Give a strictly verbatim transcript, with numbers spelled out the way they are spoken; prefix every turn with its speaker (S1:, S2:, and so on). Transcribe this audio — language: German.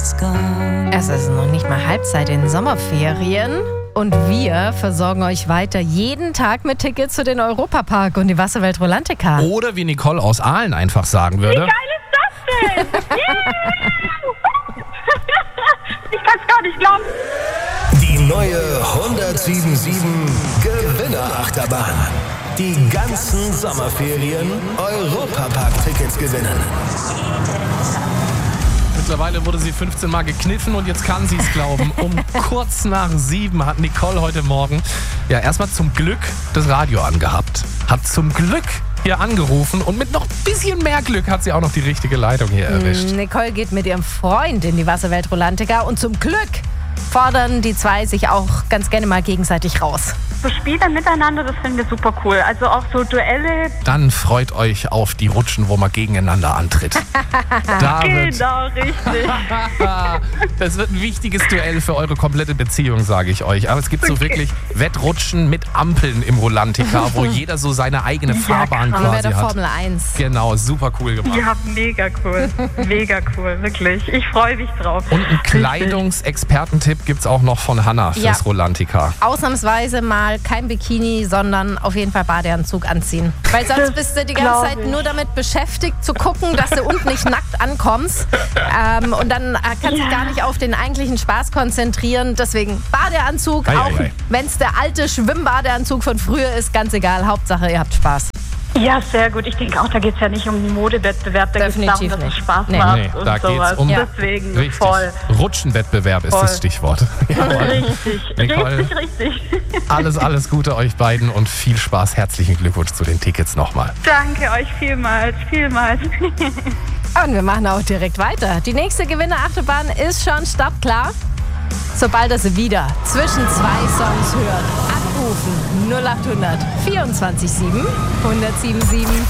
S1: Es ist noch nicht mal Halbzeit in den Sommerferien. Und wir versorgen euch weiter jeden Tag mit Tickets für den Europapark und die Wasserwelt Rolantica.
S2: Oder wie Nicole aus Aalen einfach sagen würde.
S3: Wie geil ist das denn? Yeah! Ich kann es gar nicht glauben.
S4: Die neue hundertsieben Komma sieben Gewinnerachterbahn. Die ganzen Sommerferien Europapark-Tickets gewinnen.
S2: Mittlerweile wurde sie fünfzehn Mal gekniffen und jetzt kann sie es glauben. Um kurz nach sieben hat Nicole heute Morgen ja erstmal zum Glück das Radio angehabt. Hat zum Glück hier angerufen und mit noch ein bisschen mehr Glück hat sie auch noch die richtige Leitung hier erwischt.
S1: Nicole geht mit ihrem Freund in die Wasserwelt Rolantica und zum Glück fordern die zwei sich auch ganz gerne mal gegenseitig raus.
S3: So Spiele miteinander, das finden wir super cool. Also auch so Duelle.
S2: Dann freut euch auf die Rutschen, wo man gegeneinander antritt. Da wird,
S3: Genau, richtig.
S2: das wird ein wichtiges Duell für eure komplette Beziehung, sage ich euch. Aber es gibt so wirklich Wettrutschen mit Ampeln im Rolantica, wo jeder so seine eigene Fahrbahn
S1: Wie bei
S2: quasi
S1: der
S2: hat.
S1: Formel eins.
S2: Genau, super cool gemacht.
S3: Ja, mega cool. Mega cool, wirklich. Ich freue mich drauf.
S2: Und einen Kleidungsexpertentipp gibt es auch noch von Hannah fürs
S1: Ja.
S2: Rolantica.
S1: Ausnahmsweise mal kein Bikini, sondern auf jeden Fall Badeanzug anziehen. Weil sonst bist du die ganze
S3: glaub
S1: Zeit
S3: ich.
S1: nur damit beschäftigt zu gucken, dass du unten nicht nackt ankommst. Ähm, und dann äh, kannst du
S3: Ja.
S1: gar nicht auf den eigentlichen Spaß konzentrieren. Deswegen Badeanzug,
S2: Ei,
S1: auch
S2: ei, ei.
S1: wenn es der alte Schwimmbadeanzug von früher ist, ganz egal. Hauptsache, ihr habt Spaß.
S3: Ja, sehr gut. Ich denke auch, da geht es ja nicht um einen Modewettbewerb, da geht es
S1: Definitiv
S3: darum, dass
S1: nicht.
S3: es Spaß
S1: Nee.
S3: macht
S2: Nee,
S3: und
S2: da
S3: sowas.
S2: geht's um
S3: Deswegen
S2: richtig
S3: voll.
S2: Rutschenwettbewerb ist
S3: Voll.
S2: das Stichwort. Jawohl.
S3: Richtig,
S2: Nicole.
S3: richtig, richtig.
S2: Alles, alles Gute euch beiden und viel Spaß. Herzlichen Glückwunsch zu den Tickets nochmal.
S3: Danke euch vielmals, vielmals.
S1: Und wir machen auch direkt weiter. Die nächste Gewinnerachterbahn ist schon startklar. Sobald ihr sie wieder zwischen zwei Songs hört, anrufen null acht hundert vierundzwanzig sieben, hundertsieben sieben.